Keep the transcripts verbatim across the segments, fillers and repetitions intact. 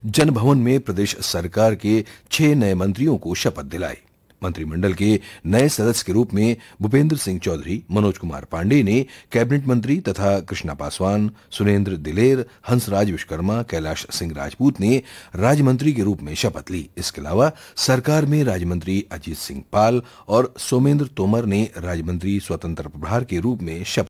जनभवन में प्रदेश सरकार के छह नए मंत्रियों को शपथ दिलाई। मंत्रिमंडल के नए सदस्य के रूप में भूपेंद्र सिंह चौधरी, मनोज कुमार पांडेय ने कैबिनेट मंत्री तथा कृष्णा पासवान, सुरेंद्र दिलेर, हंसराज विश्वकर्मा, कैलाश सिंह राजपूत ने राज्य मंत्री के रूप में शपथ ली। इसके अलावा सरकार में राज्य मंत्री अजीत सिंह पाल और सोमेंद्र तोमर ने राज्य मंत्री स्वतंत्र प्रभार के रूप में शपथ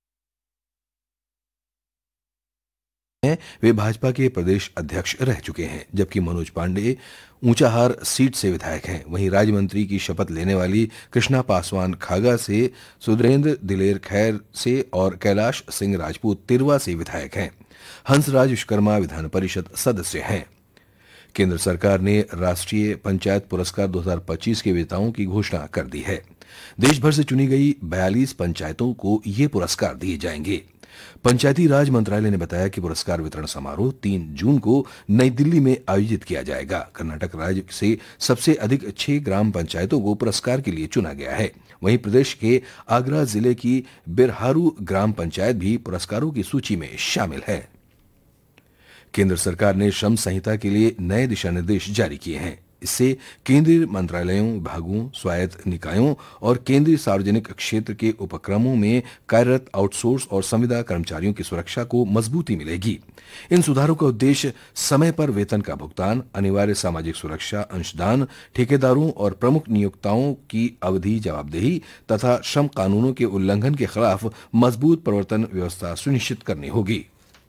वे भाजपा के प्रदेश अध्यक्ष रह चुके हैं, जबकि मनोज पांडे ऊंचाहार सीट से विधायक हैं। वहीं राज्य मंत्री की शपथ लेने वाली कृष्णा पासवान खागा से, सुरेंद्र दिलेर खैर से और कैलाश सिंह राजपूत तिरवा से विधायक हैं। हंसराज विश्वकर्मा विधान परिषद सदस्य हैं। केंद्र सरकार ने राष्ट्रीय पंचायत पुरस्कार दो हज़ार पच्चीस के विजेताओं की घोषणा कर दी है। देश भर से चुनी गई बयालीस पंचायतों को ये पुरस्कार दिए जाएंगे। पंचायती राज मंत्रालय ने बताया कि पुरस्कार वितरण समारोह तीन जून को नई दिल्ली में आयोजित किया जाएगा। कर्नाटक राज्य से सबसे अधिक छह ग्राम पंचायतों को पुरस्कार के लिए चुना गया है। वहीं प्रदेश के आगरा जिले की बिरहारू ग्राम पंचायत भी पुरस्कारों की सूची में शामिल है। केंद्र सरकार ने श्रम संहिता के लिए नए दिशा निर्देश जारी किए हैं। इससे केंद्रीय मंत्रालयों, विभागों, स्वायत्त निकायों और केंद्रीय सार्वजनिक क्षेत्र के उपक्रमों में कार्यरत आउटसोर्स और संविदा कर्मचारियों की सुरक्षा को मजबूती मिलेगी। इन सुधारों का उद्देश्य समय पर वेतन का भुगतान, अनिवार्य सामाजिक सुरक्षा अंशदान, ठेकेदारों और प्रमुख नियोक्ताओं की अवधि जवाबदेही तथा श्रम कानूनों के उल्लंघन के खिलाफ मजबूत प्रवर्तन व्यवस्था सुनिश्चित करनी होगी।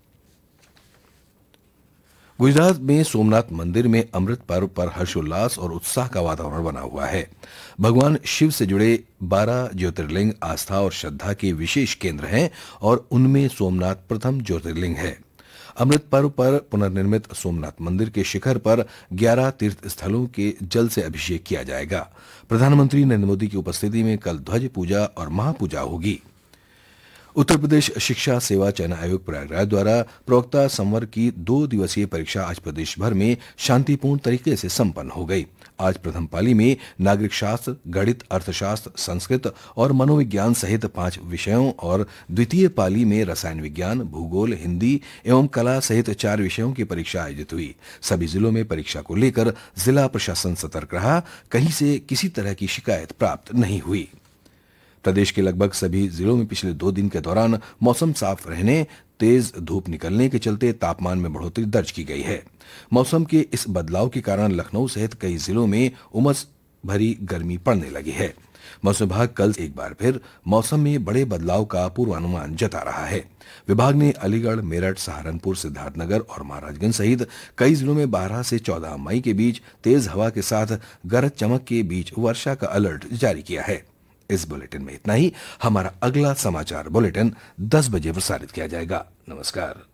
गुजरात में सोमनाथ मंदिर में अमृत पर्व पर हर्षोल्लास और उत्साह का वातावरण बना हुआ है। भगवान शिव से जुड़े बारह ज्योतिर्लिंग आस्था और श्रद्धा के विशेष केंद्र हैं और उनमें सोमनाथ प्रथम ज्योतिर्लिंग है। अमृत पर्व पर पुनर्निर्मित सोमनाथ मंदिर के शिखर पर ग्यारह तीर्थ स्थलों के जल से अभिषेक किया जाएगा। प्रधानमंत्री नरेंद्र मोदी की उपस्थिति में कल ध्वज पूजा और महापूजा होगी। उत्तर प्रदेश शिक्षा सेवा चयन आयोग प्रयागराज द्वारा प्रवक्ता संवर्ग की दो दिवसीय परीक्षा आज प्रदेश भर में शांतिपूर्ण तरीके से संपन्न हो गई। आज प्रथम पाली में नागरिक शास्त्र, गणित, अर्थशास्त्र, संस्कृत और मनोविज्ञान सहित पांच विषयों और द्वितीय पाली में रसायन विज्ञान, भूगोल, हिंदी एवं कला सहित चार विषयों की परीक्षा आयोजित हुई। सभी जिलों में परीक्षा को लेकर जिला प्रशासन सतर्क रहा। कहीं से किसी तरह की शिकायत प्राप्त नहीं हुई। प्रदेश के लगभग सभी जिलों में पिछले दो दिन के दौरान मौसम साफ रहने, तेज धूप निकलने के चलते तापमान में बढ़ोतरी दर्ज की गई है। मौसम के इस बदलाव के कारण लखनऊ सहित कई जिलों में उमस भरी गर्मी पड़ने लगी है। मौसम विभाग कल एक बार फिर मौसम में बड़े बदलाव का पूर्वानुमान जता रहा है। विभाग ने अलीगढ़, मेरठ, सहारनपुर, सिद्धार्थनगर और महाराजगंज सहित कई जिलों में बारह से चौदह मई के बीच तेज हवा के साथ गरज चमक के बीच वर्षा का अलर्ट जारी किया है। इस बुलेटिन में इतना ही। हमारा अगला समाचार बुलेटिन दस बजे प्रसारित किया जाएगा। नमस्कार।